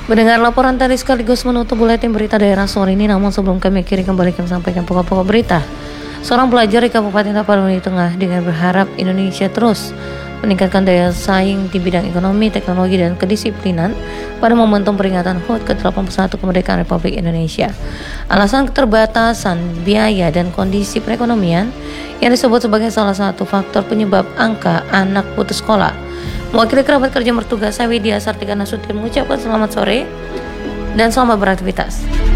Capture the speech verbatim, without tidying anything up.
Mendengar laporan tadi sekaligus menutup buletin berita daerah sore ini, namun sebelum kami akhiri kembali kami sampaikan pokok-pokok berita. Seorang pelajar di Kabupaten Tapanuli Tengah dengan berharap Indonesia terus meningkatkan daya saing di bidang ekonomi, teknologi, dan kedisiplinan pada momentum peringatan H U T ke delapan puluh satu kemerdekaan Republik Indonesia. Alasan keterbatasan biaya dan kondisi perekonomian yang disebut sebagai salah satu faktor penyebab angka anak putus sekolah. Mewakili kerabat kerja mertuga, saya Widya Sartika Nasution mengucapkan selamat sore dan selamat beraktivitas.